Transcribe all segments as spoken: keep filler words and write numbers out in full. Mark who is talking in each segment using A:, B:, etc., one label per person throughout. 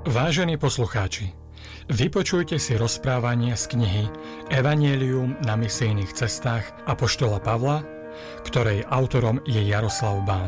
A: Vážení poslucháči, vypočujte si rozprávanie z knihy Evanjelium na misijných cestách apoštola Pavla, ktorej autorom je Jaroslav Bán.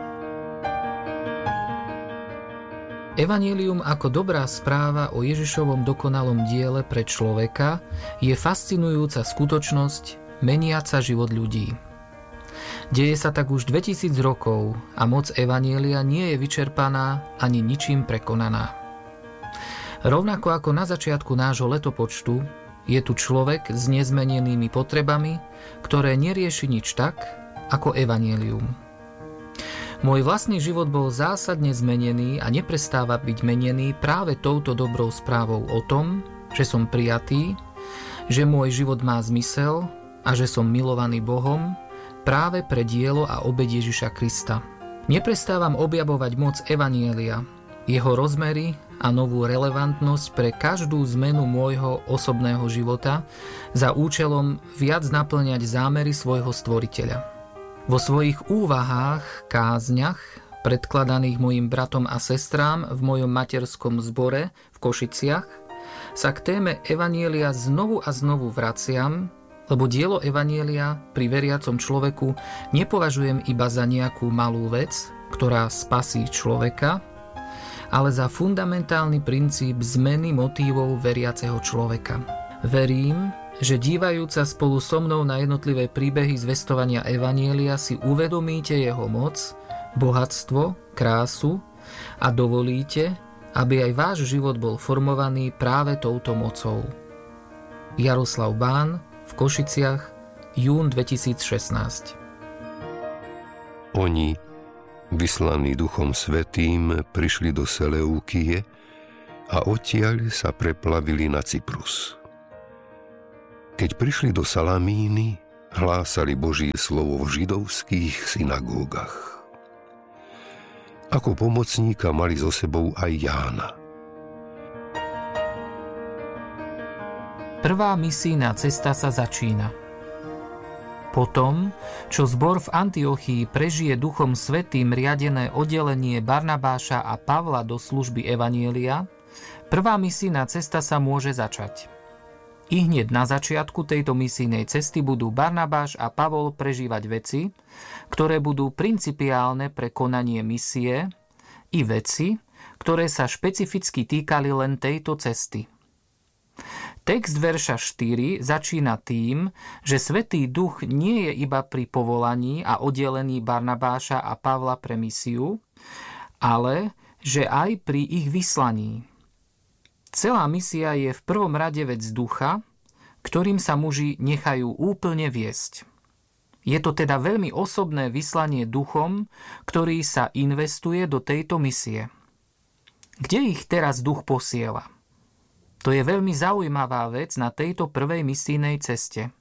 B: Evanjelium ako dobrá správa o Ježišovom dokonalom diele pre človeka je fascinujúca skutočnosť meniaca život ľudí. Deje sa tak už dvetisíc rokov a moc Evanjelia nie je vyčerpaná ani ničím prekonaná. Rovnako ako na začiatku nášho letopočtu, je tu človek s nezmenenými potrebami, ktoré nerieši nič tak, ako Evanjelium. Môj vlastný život bol zásadne zmenený a neprestáva byť menený práve touto dobrou správou o tom, že som prijatý, že môj život má zmysel a že som milovaný Bohom práve pre dielo a obeť Ježiša Krista. Neprestávam objavovať moc Evanjelia, jeho rozmery a novú relevantnosť pre každú zmenu môjho osobného života za účelom viac naplňať zámery svojho stvoriteľa. Vo svojich úvahách, kázniach, predkladaných mojim bratom a sestrám v mojom materskom zbore v Košiciach, sa k téme Evanjelia znovu a znovu vraciam, lebo dielo Evanjelia pri veriacom človeku nepovažujem iba za nejakú malú vec, ktorá spasí človeka, ale za fundamentálny princíp zmeny motívov veriaceho človeka. Verím, že dívajúca spolu so mnou na jednotlivé príbehy zvestovania Evanjelia si uvedomíte jeho moc, bohatstvo, krásu a dovolíte, aby aj váš život bol formovaný práve touto mocou. Jaroslav Bán v Košiciach, jún dvetisícšestnásť.
C: Oni, vyslaní Duchom Svätým, prišli do Seleukie a odtiaľ sa preplavili na Cyprus. Keď prišli do Salamíny, hlásali Božie slovo v židovských synagógach. Ako pomocníka mali so sebou aj Jána.
B: Prvá misijná cesta sa začína. Potom, čo zbor v Antiochii prežije Duchom Svätým riadené oddelenie Barnabáša a Pavla do služby Evanjelia, prvá misijná cesta sa môže začať. I hneď na začiatku tejto misijnej cesty budú Barnabáš a Pavol prežívať veci, ktoré budú principiálne pre konanie misie, i veci, ktoré sa špecificky týkali len tejto cesty. Text verša štyri začína tým, že Svätý Duch nie je iba pri povolaní a oddelení Barnabáša a Pavla pre misiu, ale že aj pri ich vyslaní. Celá misia je v prvom rade vec ducha, ktorým sa muži nechajú úplne viesť. Je to teda veľmi osobné vyslanie duchom, ktorý sa investuje do tejto misie. Kde ich teraz duch posiela? To je veľmi zaujímavá vec na tejto prvej misijnej ceste.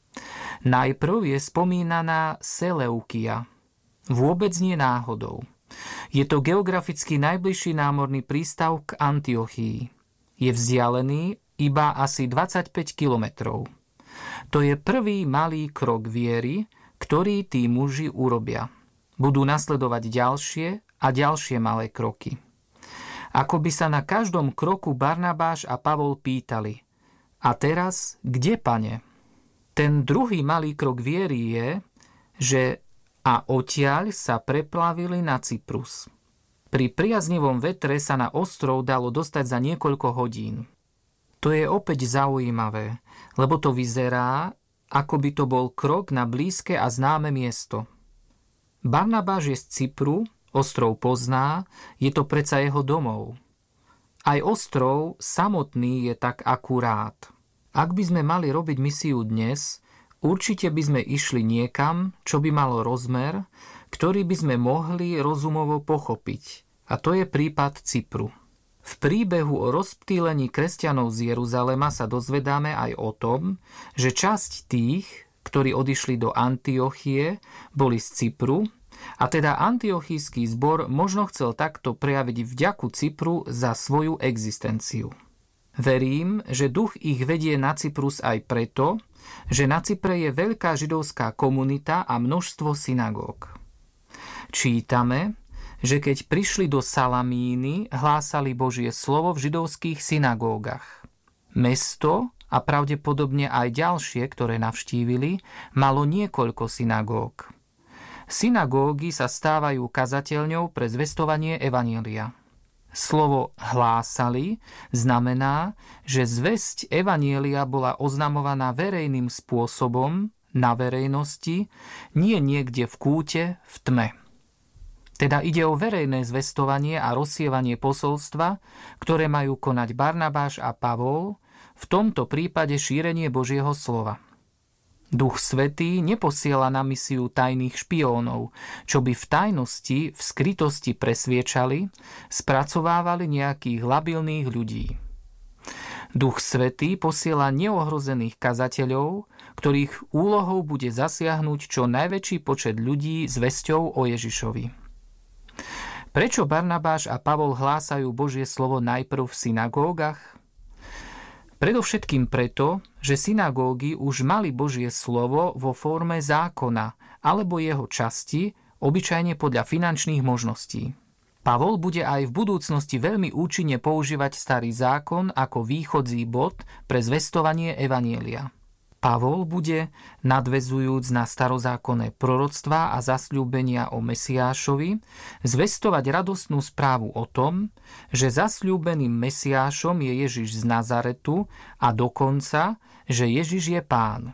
B: Najprv je spomínaná Seleukia. Vôbec nie náhodou. Je to geograficky najbližší námorný prístav k Antiochii. Je vzdialený iba asi dvadsaťpäť kilometrov. To je prvý malý krok viery, ktorý tí muži urobia. Budú nasledovať ďalšie a ďalšie malé kroky. Ako by sa na každom kroku Barnabáš a Pavol pýtali: a teraz, kde, Pane? Ten druhý malý krok viery je, že a odtiaľ sa preplavili na Cyprus. Pri priaznivom vetre sa na ostrov dalo dostať za niekoľko hodín. To je opäť zaujímavé, lebo to vyzerá, ako by to bol krok na blízke a známe miesto. Barnabáš je z Cypru, ostrov pozná, je to predsa jeho domov. Aj ostrov samotný je tak akurát. Ak by sme mali robiť misiu dnes, určite by sme išli niekam, čo by malo rozmer, ktorý by sme mohli rozumovo pochopiť. A to je prípad Cypru. V príbehu o rozptýlení kresťanov z Jeruzalema sa dozvedáme aj o tom, že časť tých, ktorí odišli do Antiochie, boli z Cypru, a teda antiochijský zbor možno chcel takto prejaviť vďaku Cypru za svoju existenciu. Verím, že duch ich vedie na Cyprus aj preto, že na Cypre je veľká židovská komunita a množstvo synagóg. Čítame, že keď prišli do Salamíny, hlásali Božie slovo v židovských synagógach. Mesto a pravdepodobne aj ďalšie, ktoré navštívili, malo niekoľko synagóg. Synagógy sa stávajú kazateľňou pre zvestovanie evanjelia. Slovo hlásali znamená, že zvesť evanjelia bola oznamovaná verejným spôsobom na verejnosti, nie niekde v kúte v tme. Teda ide o verejné zvestovanie a rozsievanie posolstva, ktoré majú konať Barnabáš a Pavol, v tomto prípade šírenie Božieho slova. Duch Svätý neposiela na misiu tajných špiónov, čo by v tajnosti, v skrytosti presviečali, spracovávali nejakých labilných ľudí. Duch Svätý posiela neohrozených kazateľov, ktorých úlohou bude zasiahnuť čo najväčší počet ľudí zvesťou o Ježišovi. Prečo Barnabáš a Pavol hlásajú Božie slovo najprv v synagógach? Predovšetkým preto, že synagógy už mali Božie slovo vo forme zákona alebo jeho časti, obyčajne podľa finančných možností. Pavol bude aj v budúcnosti veľmi účinne používať starý zákon ako východzí bod pre zvestovanie evanjelia. Pavol bude, nadväzujúc na starozákonné proroctvá a zasľúbenia o Mesiášovi, zvestovať radostnú správu o tom, že zasľúbeným Mesiášom je Ježiš z Nazaretu a dokonca, že Ježiš je Pán.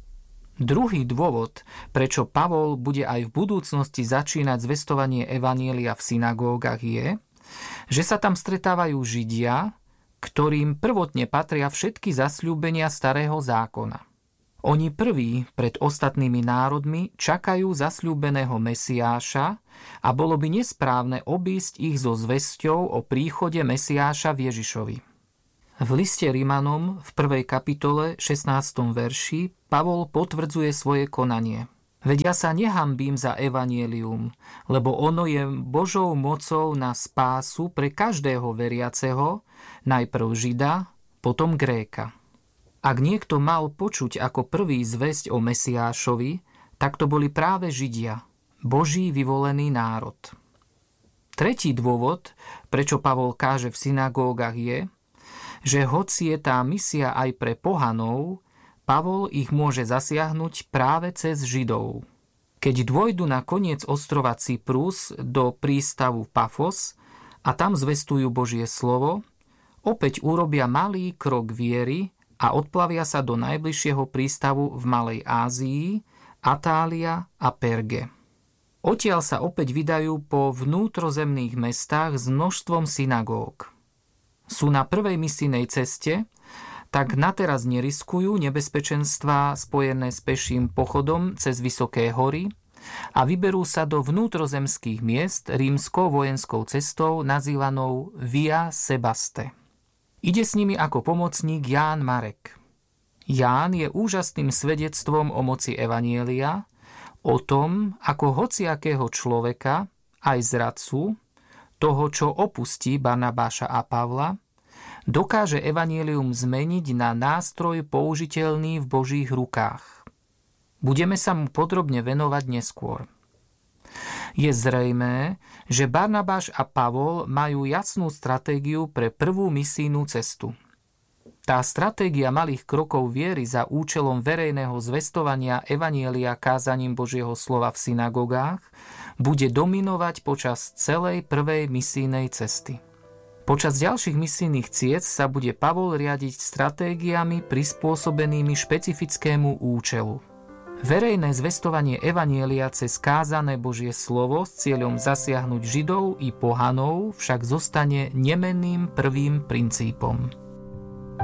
B: Druhý dôvod, prečo Pavol bude aj v budúcnosti začínať zvestovanie evanjelia v synagógach je, že sa tam stretávajú Židia, ktorým prvotne patria všetky zasľúbenia starého zákona. Oni prví pred ostatnými národmi čakajú zasľúbeného Mesiáša a bolo by nesprávne obísť ich so zvesťou o príchode Mesiáša v Ježišovi. V liste Rimanom v prvej kapitole šestnástom verši Pavol potvrdzuje svoje konanie. Veď ja sa nehambím za evanjelium, lebo ono je Božou mocou na spásu pre každého veriaceho, najprv Žida, potom Gréka. Ak niekto mal počuť ako prvý zvesť o Mesiášovi, tak to boli práve Židia, Boží vyvolený národ. Tretí dôvod, prečo Pavol káže v synagógach je, že hoci je tá misia aj pre pohanov, Pavol ich môže zasiahnuť práve cez Židov. Keď dôjdu na koniec ostrova Cyprus do prístavu Pafos a tam zvestujú Božie slovo, opäť urobia malý krok viery a odplavia sa do najbližšieho prístavu v Malej Ázii, Atália a Perge. Odtiaľ sa opäť vydajú po vnútrozemných mestách s množstvom synagóg. Sú na prvej misijnej ceste, tak nateraz neriskujú nebezpečenstvá spojené s peším pochodom cez vysoké hory a vyberú sa do vnútrozemských miest rímskou vojenskou cestou nazývanou Via Sebaste. Ide s nimi ako pomocník Ján Marek. Ján je úžasným svedectvom o moci evanjelia, o tom, ako hociakého človeka, aj zradcu, toho, čo opustí Barnabáša a Pavla, dokáže evanjelium zmeniť na nástroj použiteľný v Božích rukách. Budeme sa mu podrobne venovať neskôr. Je zrejmé, že Barnabáš a Pavol majú jasnú stratégiu pre prvú misijnú cestu. Tá stratégia malých krokov viery za účelom verejného zvestovania evanjelia kázaním Božieho slova v synagogách bude dominovať počas celej prvej misijnej cesty. Počas ďalších misijných ciest sa bude Pavol riadiť stratégiami prispôsobenými špecifickému účelu. Verejné zvestovanie evanjelia cez kázané Božie slovo s cieľom zasiahnuť Židov i pohanov však zostane nemenným prvým princípom.